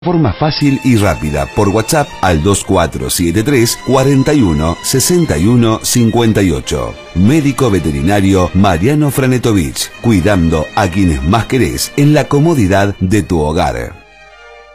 Forma fácil y rápida por WhatsApp al 2473 41 61 58. Médico veterinario Mariano Franetovich, cuidando a quienes más querés en la comodidad de tu hogar.